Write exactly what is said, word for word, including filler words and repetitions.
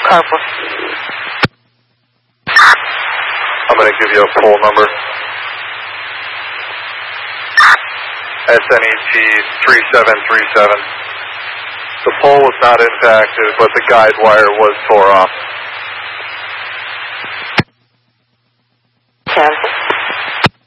Alpha. I'm going to give you a pole number. S N E T three seven three seven. The pole was not impacted, but the guide wire was tore off.